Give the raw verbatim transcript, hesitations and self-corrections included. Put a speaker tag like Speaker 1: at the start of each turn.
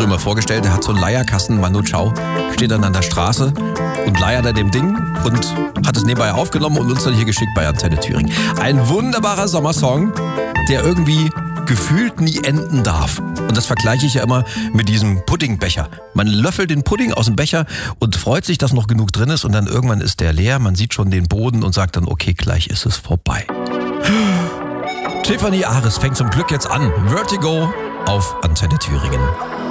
Speaker 1: früher mal vorgestellt, er hat so einen Leierkasten, Manu Chao, steht dann an der Straße und leiert er dem Ding und hat es nebenbei aufgenommen und uns dann hier geschickt bei Antenne Thüringen. Ein wunderbarer Sommersong, der irgendwie gefühlt nie enden darf. Und das vergleiche ich ja immer mit diesem Puddingbecher. Man löffelt den Pudding aus dem Becher und freut sich, dass noch genug drin ist und dann irgendwann ist der leer, man sieht schon den Boden und sagt dann, okay, gleich ist es vorbei. Tiffany Ares fängt zum Glück jetzt an. Vertigo auf Antenne Thüringen.